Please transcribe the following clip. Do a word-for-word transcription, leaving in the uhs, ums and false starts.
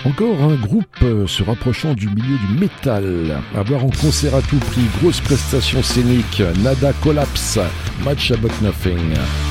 Encore un groupe euh, se rapprochant du milieu du métal. À voir en concert à tout prix, grosse prestation scénique, Nada Collapse, Much About Nothing.